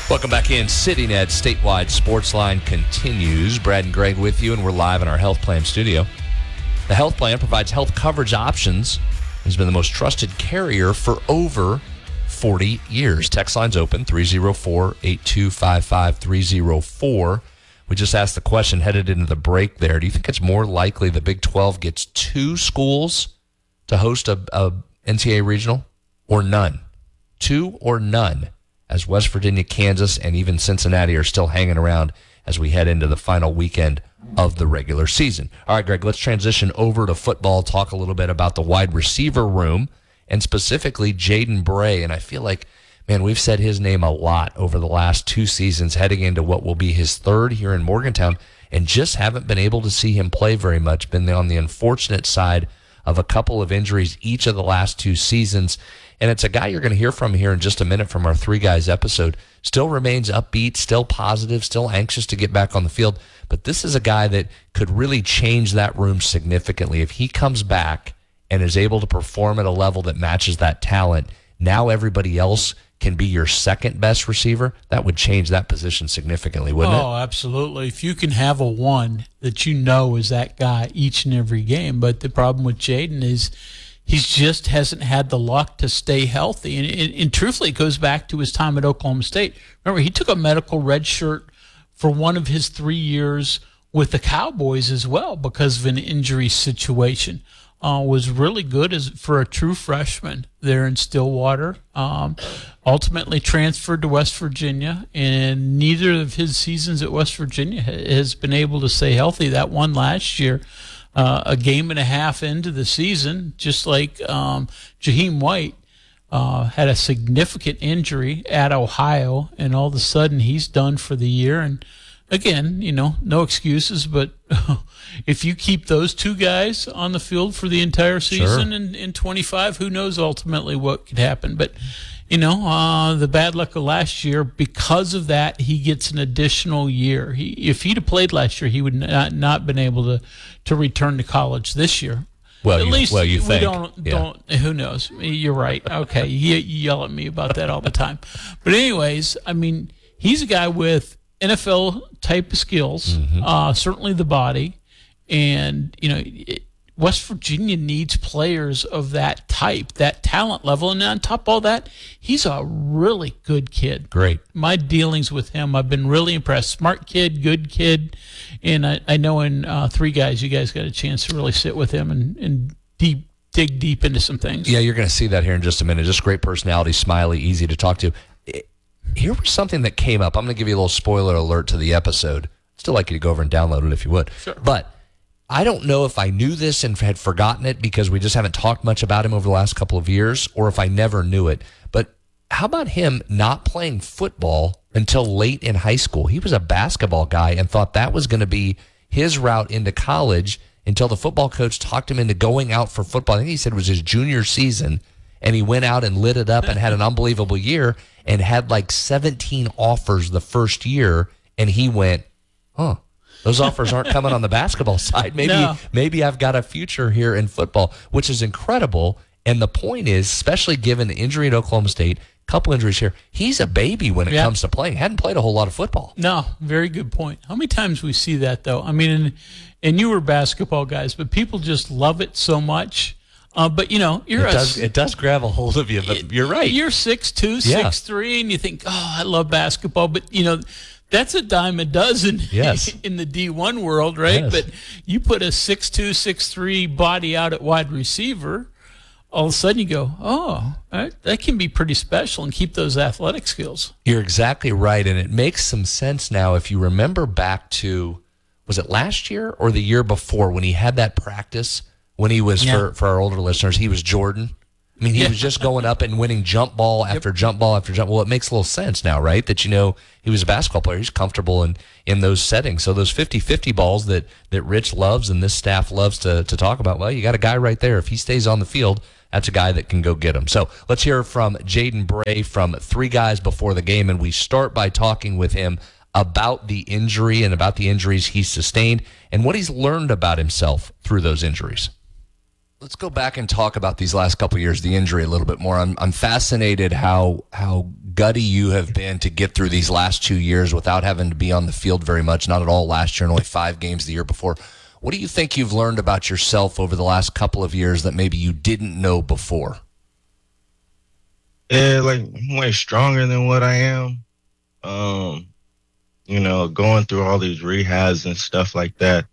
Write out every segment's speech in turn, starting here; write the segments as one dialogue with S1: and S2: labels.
S1: Welcome back in. CityNet Statewide Sports Line continues. Brad and Greg with you, and we're live in our Health Plan studio. The Health Plan provides health coverage options. Has been the most trusted carrier for over 40 years. Text line's open, 304-8255-304. We just asked the question headed into the break there. Do you think it's more likely the Big 12 gets 2 schools to host a NCAA regional or none? 2 or none? As West Virginia, Kansas, and even Cincinnati are still hanging around as we head into the final weekend of the regular season. All right, Greg, let's transition over to football, talk a little bit about the wide receiver room, and specifically Jaden Bray. And I feel like, man, we've said his name a lot over the last 2 seasons, heading into what will be his 3rd here in Morgantown, and just haven't been able to see him play very much. Been on the unfortunate side of a couple of injuries each of the last 2 seasons. And it's a guy you're going to hear from here in just a minute from our Three Guys episode. Still remains upbeat, still positive, still anxious to get back on the field. But this is a guy that could really change that room significantly. If he comes back and is able to perform at a level that matches that talent, now everybody else can be your second best receiver. That would change that position significantly, wouldn't it?
S2: Oh, absolutely. If you can have a one that you know is that guy each and every game. But the problem with Jaden is he just hasn't had the luck to stay healthy. And truthfully, it goes back to his time at Oklahoma State. Remember, he took a medical red shirt for one of his 3 years with the Cowboys as well because of an injury situation. Was really good for a true freshman there in Stillwater. Ultimately transferred to West Virginia, and neither of his seasons at West Virginia has been able to stay healthy. That one last year, a game and a half into the season, just like Jaheim White had a significant injury at Ohio, and all of a sudden he's done for the year. And again, no excuses, but if you keep those 2 guys on the field for the entire season in 25, who knows ultimately what could happen. But, the bad luck of last year, because of that, he gets an additional year. If he'd have played last year, he would not been able to return to college this year.
S1: Well,
S2: at least
S1: you think.
S2: We don't. Who knows? You're right. Okay, you yell at me about that all the time. But anyways, I mean, he's a guy with NFL type of skills, certainly the body, and West Virginia needs players of that type, that talent level, and on top of all that, he's a really good kid.
S1: Great.
S2: My dealings with him, I've been really impressed. Smart kid, good kid, and I know in Three Guys, you guys got a chance to really sit with him and dig deep into some things.
S1: Yeah, you're going to see that here in just a minute. Just great personality, smiley, easy to talk to. Here was something that came up. I'm going to give you a little spoiler alert to the episode. Still like you to go over and download it if you would.
S2: Sure.
S1: But I don't know if I knew this and had forgotten it because we just haven't talked much about him over the last couple of years, or if I never knew it. But how about him not playing football until late in high school? He was a basketball guy and thought that was going to be his route into college until the football coach talked him into going out for football. I think he said it was his junior season, and he went out and lit it up and had an unbelievable year and had like 17 offers the first year, and he went, those offers aren't coming on the basketball side. Maybe I've got a future here in football, which is incredible. And the point is, especially given the injury at Oklahoma State, couple injuries here, he's a baby when it comes to playing. Hadn't played a whole lot of football.
S2: No, very good point. How many times we see that, though? I mean, and you were basketball guys, but people just love it so much. But,
S1: it does grab a hold of you, but you're right.
S2: You're 6'2", 6'3", and you think, I love basketball. But, that's a dime a dozen in the D1 world, right?
S1: Yes.
S2: But you put a 6'2", 6'3" body out at wide receiver, all of a sudden you go, that can be pretty special and keep those athletic skills.
S1: You're exactly right, and it makes some sense now if you remember back to, was it last year or the year before when he had that practice when he was, for our older listeners, he was Jordan. I mean, he was just going up and winning jump ball after jump ball after jump. Well, it makes a little sense now, right? That, he was a basketball player. He's comfortable in those settings. So those 50-50 balls that Rich loves and this staff loves to talk about, well, you got a guy right there. If he stays on the field, that's a guy that can go get him. So let's hear from Jaden Bray from Three Guys Before the Game, and we start by talking with him about the injury and about the injuries he's sustained and what he's learned about himself through those injuries. Let's go back and talk about these last couple of years, the injury a little bit more. I'm fascinated how gutty you have been to get through these last 2 years without having to be on the field very much, not at all last year and only 5 games the year before. What do you think you've learned about yourself over the last couple of years that maybe you didn't know before?
S3: Yeah, like I'm way stronger than what I am. Going through all these rehabs and stuff like that.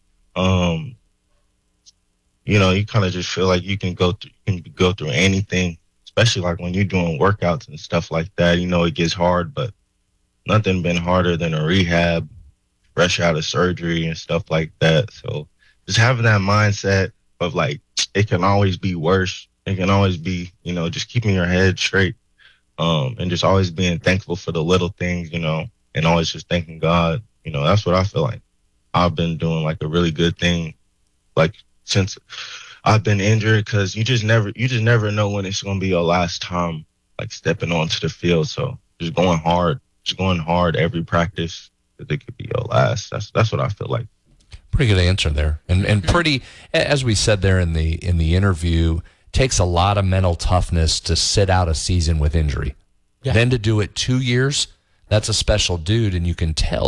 S3: You kind of just feel like you can go through anything, especially like when you're doing workouts and stuff like that. It gets hard, but nothing been harder than a rehab, fresh out of surgery and stuff like that. So just having that mindset of like, it can always be worse. It can always be, just keeping your head straight, and just always being thankful for the little things, and always just thanking God. That's what I feel like I've been doing, like a really good thing, like since I've been injured, because you just never know when it's going to be your last time, like stepping onto the field. So just going hard every practice, because it could be your last. That's what I feel like.
S1: Pretty good answer there, and pretty, as we said there in the interview, takes a lot of mental toughness to sit out a season with injury. Yeah. Then to do it 2 years, that's a special dude, and you can tell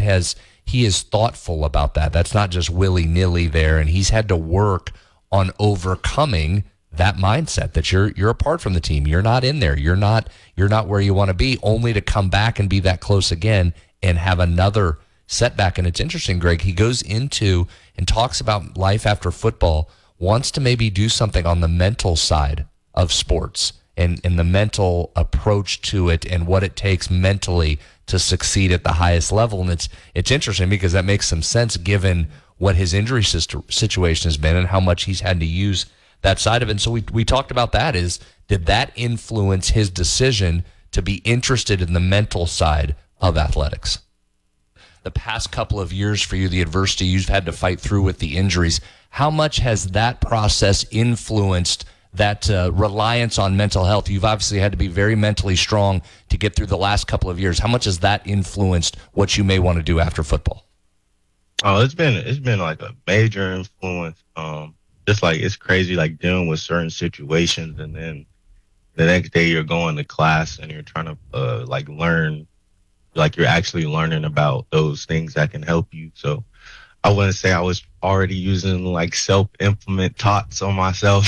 S1: he is thoughtful about that. That's not just willy-nilly there, and he's had to work on overcoming that mindset that you're apart from the team. You're not in there. You're not where you want to be, only to come back and be that close again and have another setback. And it's interesting, Greg, he goes into and talks about life after football, wants to maybe do something on the mental side of sports and the mental approach to it and what it takes mentally to succeed at the highest level. And it's interesting because that makes some sense given what his injury situation has been and how much he's had to use that side of it. And so we talked about that. Did that influence his decision to be interested in the mental side of athletics? The past couple of years for you, the adversity you've had to fight through with the injuries, how much has that process influenced that reliance on mental health? You've obviously had to be very mentally strong to get through the last couple of years. How much has that influenced what you may want to do after football?
S3: Oh, it's been like a major influence. Just like it's crazy, like dealing with certain situations, and then the next day you're going to class and you're trying to like learn, like you're actually learning about those things that can help you. So I wouldn't say I was already using like self-implement thoughts on myself,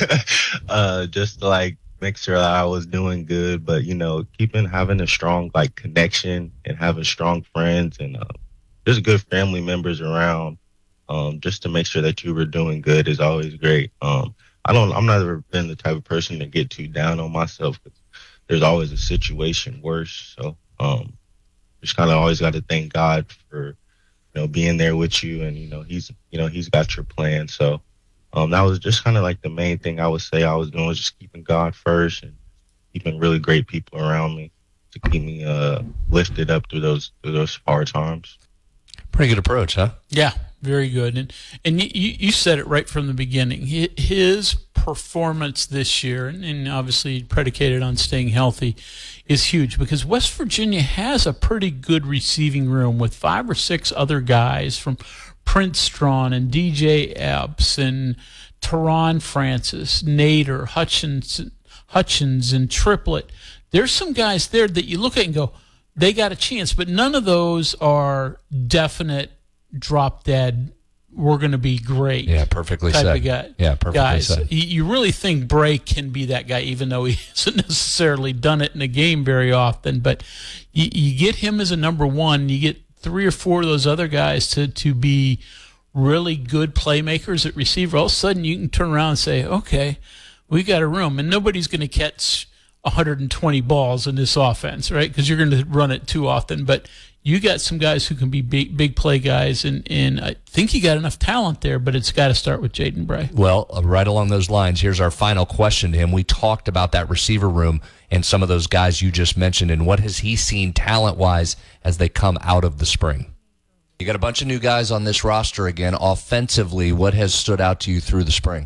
S3: just to like make sure that I was doing good. But having a strong like connection and having strong friends and just good family members around, just to make sure that you were doing good is always great. I'm never been the type of person to get too down on myself, 'cause there's always a situation worse. So just kind of always got to thank God for being there with you, and he's got your plan. So that was just kind of like the main thing I would say I was doing, was just keeping God first and keeping really great people around me to keep me lifted up through those hard times.
S1: Pretty good approach, huh?
S2: Yeah, very good. And you said it right from the beginning. His performance this year, and obviously predicated on staying healthy, is huge, because West Virginia has a pretty good receiving room with 5 or 6 other guys, from Prince Strawn and DJ Epps and Teron Francis, Nader, Hutchins, and Triplett. There's some guys there that you look at and go, they got a chance, but none of those are definite drop dead, we're going to be great.
S1: Yeah, perfectly
S2: type
S1: said.
S2: Of guy,
S1: yeah, perfectly
S2: guys.
S1: said.
S2: You really think Bray can be that guy, even though he hasn't necessarily done it in a game very often. But you get him as a number one. You get 3 or 4 of those other guys to be really good playmakers at receiver. All of a sudden, you can turn around and say, okay, we got a room. And nobody's going to catch 120 balls in this offense, right? Because you're going to run it too often. But you got some guys who can be big play guys, and I think you got enough talent there, but it's got to start with Jaden Bray.
S1: Well, right along those lines, here's our final question to him. We talked about that receiver room and some of those guys you just mentioned, and what has he seen talent-wise as they come out of the spring? You got a bunch of new guys on this roster again. Offensively, what has stood out to you through the spring?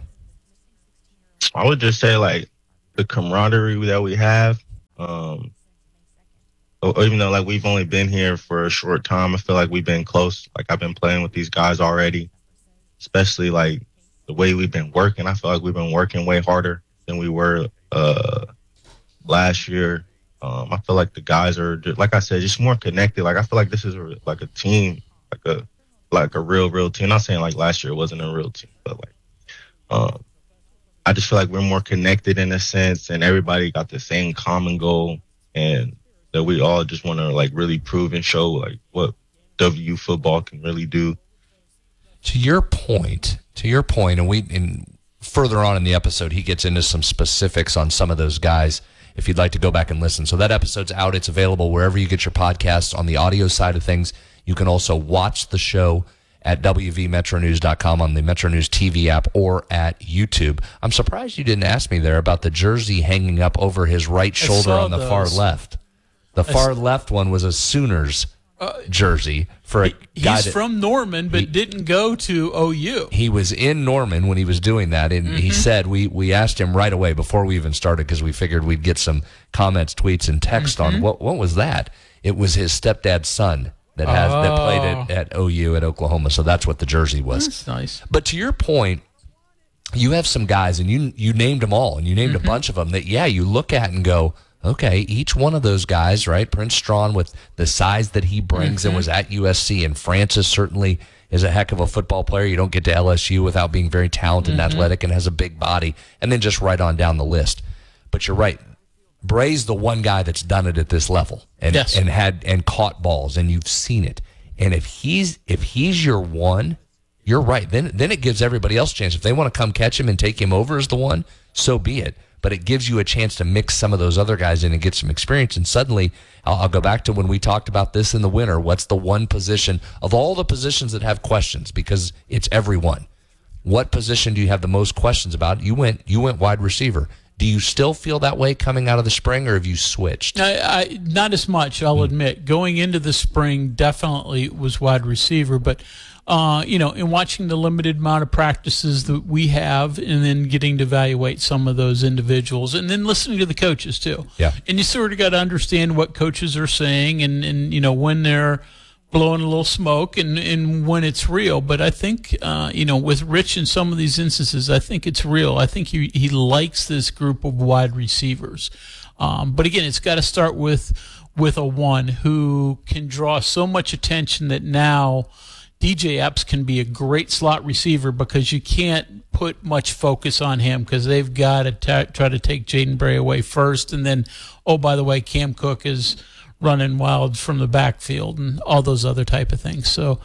S3: I would just say, like, the camaraderie that we have, even though like we've only been here for a short time, I feel like we've been close. Like I've been playing with these guys already, especially like the way we've been working. I feel like we've been working way harder than we were last year. I feel like the guys are, like I said, just more connected. Like I feel like this is like a team, like a real team. Not saying like last year it wasn't a real team, but like I just feel like we're more connected in a sense, and everybody got the same common goal, and that we all just want to like really prove and show like what W football can really do.
S1: To your point, and further on in the episode, he gets into some specifics on some of those guys. If you'd like to go back and listen, so that episode's out. It's available wherever you get your podcasts. On the audio side of things, you can also watch the show at wvmetronews.com on the Metro News TV app or at YouTube. I'm surprised you didn't ask me there about the jersey hanging up over his right shoulder on the far left. The far left one was a Sooners jersey for a guy.
S2: He's from Norman, but didn't go to OU.
S1: He was in Norman when he was doing that, and he said we asked him right away before we even started because we figured we'd get some comments, tweets, and text on what was that. It was his stepdad's son that played at OU at Oklahoma, so that's what the jersey was.
S2: That's nice.
S1: But to your point, you have some guys, and you named them all, and you named a bunch of them that, you look at and go, okay, each one of those guys, right? Prince Strawn with the size that he brings and was at USC, and Francis certainly is a heck of a football player. You don't get to LSU without being very talented and athletic and has a big body, and then just right on down the list. But you're right. Bray's the one guy that's done it at this level and caught balls, and you've seen it. And if he's your one, you're right. Then it gives everybody else a chance. If they want to come catch him and take him over as the one, so be it. But it gives you a chance to mix some of those other guys in and get some experience. And suddenly, I'll go back to when we talked about this in the winter. What's the one position of all the positions that have questions? Because it's everyone. What position do you have the most questions about? You went wide receiver. Do you still feel that way coming out of the spring, or have you switched?
S2: Not as much, I'll admit. Going into the spring, definitely was wide receiver, but in watching the limited amount of practices that we have, and then getting to evaluate some of those individuals, and then listening to the coaches too.
S1: Yeah.
S2: And you sort of got to understand what coaches are saying, and when they're blowing a little smoke and when it's real. But I think, with Rich in some of these instances, I think it's real. I think he likes this group of wide receivers. But again, it's got to start with a one who can draw so much attention that now DJ Epps can be a great slot receiver because you can't put much focus on him because they've got to try to take Jaden Bray away first. And then, by the way, Cam Cook is running wild from the backfield and all those other type of things. So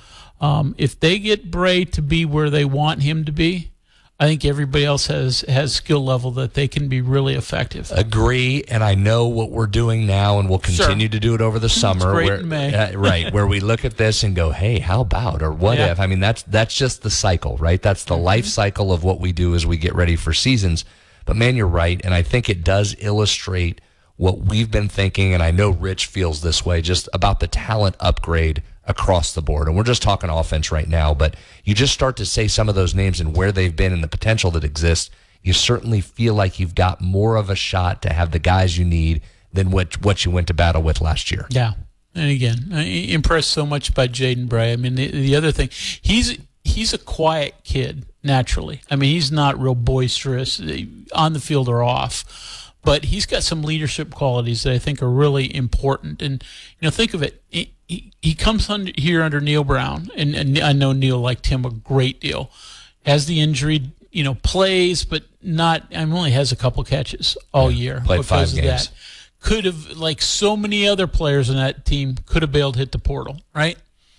S2: if they get Bray to be where they want him to be, I think everybody else has skill level that they can be really effective.
S1: Agree, and I know what we're doing now, and we'll continue to do it over the summer.
S2: It's great in May.
S1: Right, where we look at this and go, hey, how about, or what if? I mean, that's just the cycle, right? That's the life cycle of what we do as we get ready for seasons. But, man, you're right, and I think it does illustrate what we've been thinking, and I know Rich feels this way, just about the talent upgrade across the board. And we're just talking offense right now, but you just start to say some of those names and where they've been and the potential that exists, you certainly feel like you've got more of a shot to have the guys you need than what you went to battle with last year.
S2: Yeah. And again, I'm impressed so much by Jaden Bray. I mean, the other thing, he's a quiet kid naturally. I mean, he's not real boisterous on the field or off. But he's got some leadership qualities that I think are really important. And, think of it. He comes here under Neil Brown, and I know Neil liked him a great deal. Has the injury, plays, but only has a couple catches all year.
S1: Played 5 games.
S2: That. Could have, like so many other players in that team, could have bailed hit the portal, right?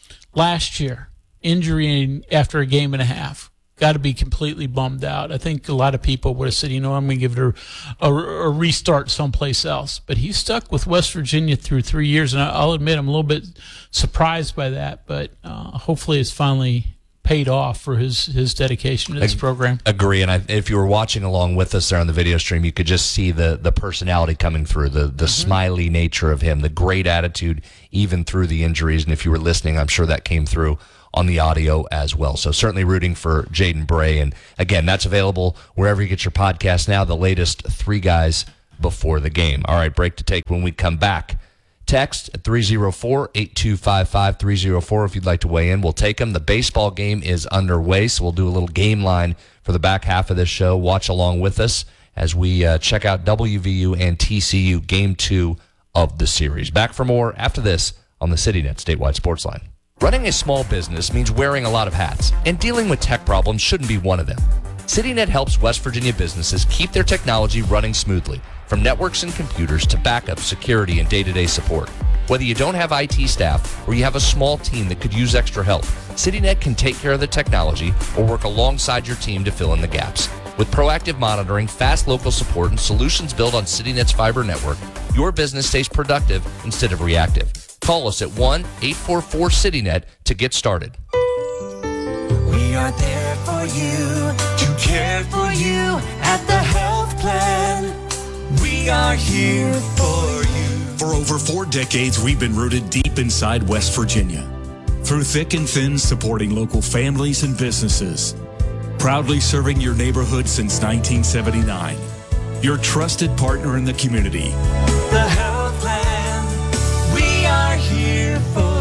S2: Last year, injury after a game and a half. Got to be completely bummed out. I think a lot of people would have said, I'm going to give it a restart someplace else. But he stuck with West Virginia through 3 years, and I'll admit I'm a little bit surprised by that. But hopefully it's finally paid off for his dedication to this program.
S1: Agree. And if you were watching along with us there on the video stream, you could just see the personality coming through, the smiley nature of him, the great attitude even through the injuries. And if you were listening, I'm sure that came through on the audio as well. So certainly rooting for Jaden Bray. And again, that's available wherever you get your podcast now, the latest 3 guys before the game. All right, break to take. When we come back, Text at 304-8255-304 if you'd like to weigh in. We'll take them. The baseball game is underway, so we'll do a little game line for the back half of this show. Watch along with us as we check out WVU and TCU Game 2 of the series. Back for more after this on the CityNet Statewide Sports Line. Running a small business means wearing a lot of hats, and dealing with tech problems shouldn't be one of them. CityNet helps West Virginia businesses keep their technology running smoothly, from networks and computers to backup, security, and day-to-day support. Whether you don't have IT staff or you have a small team that could use extra help, CityNet can take care of the technology or work alongside your team to fill in the gaps. With proactive monitoring, fast local support, and solutions built on CityNet's fiber network, your business stays productive instead of reactive. Call us at 1-844-CityNet to get started.
S4: We are there for you, to care for you at the health plan. We are here for you.
S5: For over 4 decades, we've been rooted deep inside West Virginia. Through thick and thin, supporting local families and businesses. Proudly serving your neighborhood since 1979. Your trusted partner in the community.
S4: The health plan. We are here for you.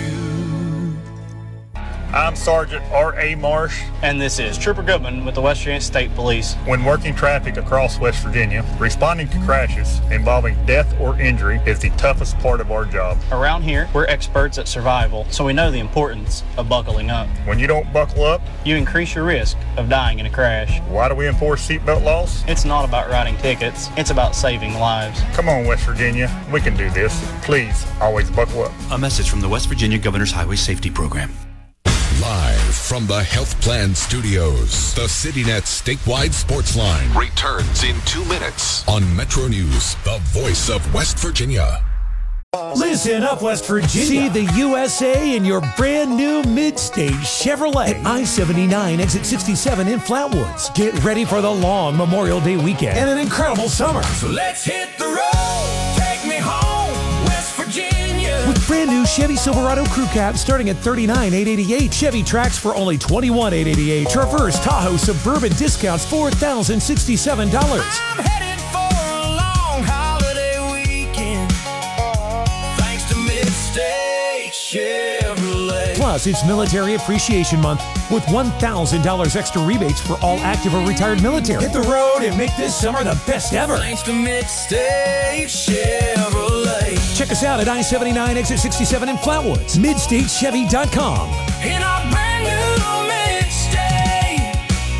S6: I'm Sergeant R.A. Marsh.
S7: And this is Trooper Goodman with the West Virginia State Police.
S6: When working traffic across West Virginia, responding to crashes involving death or injury is the toughest part of our job.
S7: Around here, we're experts at survival, so we know the importance of buckling up.
S6: When you don't buckle up,
S7: you increase your risk of dying in a crash.
S6: Why do we enforce seatbelt laws?
S7: It's not about writing tickets, it's about saving lives.
S6: Come on, West Virginia, we can do this. Please, always buckle up.
S8: A message from the West Virginia Governor's Highway Safety Program.
S9: Live from the Health Plan Studios, the CityNet Statewide Sports Line returns in 2 minutes on Metro News, the voice of West Virginia.
S10: Listen up, West Virginia. See the USA in your brand new mid-stage Chevrolet. I-79 exit 67 in Flatwoods. Get ready for the long Memorial Day weekend and an incredible summer.
S4: So let's hit the road. Take me home, West Virginia.
S10: With brand new Chevy Silverado Crew Cab starting at $39,888. Chevy Trax for only $21,888. Traverse, Tahoe, Suburban discounts $4,067.
S4: I'm headed for a long holiday weekend. Thanks to Mid-State Chevrolet.
S10: Plus, it's Military Appreciation Month with $1,000 extra rebates for all active or retired military. Hit the road and make this summer the best ever.
S4: Thanks to Mid-State Chevrolet.
S10: Check us out at I-79 exit 67 in Flatwoods. MidStateChevy.com.
S4: In our brand new Mid-State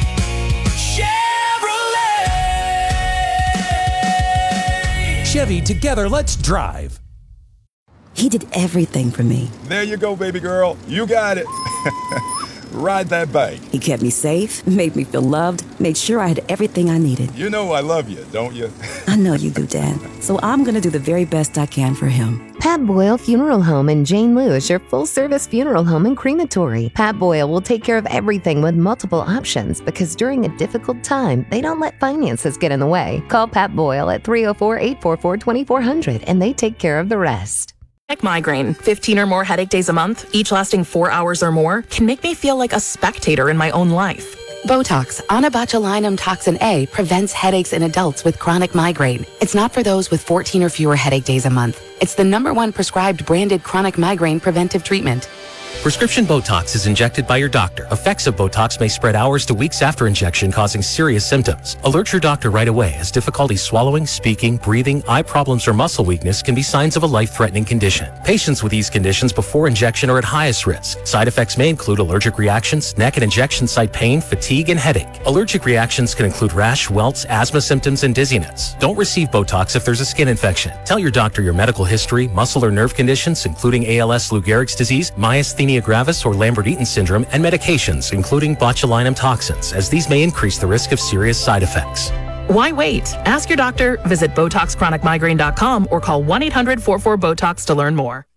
S4: Chevrolet.
S10: Chevy, together, let's drive.
S11: He did everything for me.
S12: There you go, baby girl. You got it. Ride that bike.
S11: He kept me safe, made me feel loved, made sure I had everything I needed.
S12: You know I love you, don't you?
S11: I know you do, Dad. So I'm going to do the very best I can for him.
S13: Pat Boyle Funeral Home in Jane Lewis, your full-service funeral home and crematory. Pat Boyle will take care of everything with multiple options because during a difficult time, they don't let finances get in the way. Call Pat Boyle at 304-844-2400 and they take care of the rest.
S14: Chronic migraine, 15 or more headache days a month, each lasting 4 hours or more, can make me feel like a spectator in my own life.
S15: Botox, onabotulinum toxin A, prevents headaches in adults with chronic migraine. It's not for those with 14 or fewer headache days a month. It's the #1 prescribed branded chronic migraine preventive treatment.
S16: Prescription Botox is injected by your doctor. Effects of Botox may spread hours to weeks after injection, causing serious symptoms. Alert your doctor right away, as difficulty swallowing, speaking, breathing, eye problems, or muscle weakness can be signs of a life-threatening condition. Patients with these conditions before injection are at highest risk. Side effects may include allergic reactions, neck and injection site pain, fatigue, and headache. Allergic reactions can include rash, welts, asthma symptoms, and dizziness. Don't receive Botox if there's a skin infection. Tell your doctor your medical history, muscle or nerve conditions, including ALS, Lou Gehrig's disease, myasthenia gravis, or Lambert-Eaton syndrome, and medications, including botulinum toxins, as these may increase the risk of serious side effects.
S14: Why wait? Ask your doctor, visit BotoxChronicMigraine.com, or call 1-800-44-BOTOX to learn more.